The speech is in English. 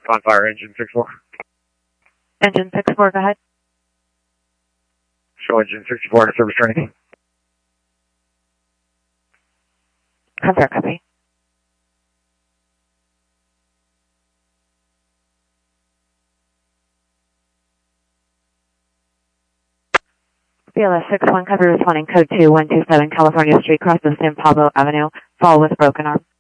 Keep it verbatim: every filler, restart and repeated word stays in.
On fire, engine six four. Engine six four, go ahead. Show engine sixty-four to service training. Confirm, copy. B L S six one, cover responding code two one two seven California Street, cross the San Pablo Avenue, fall with broken arm.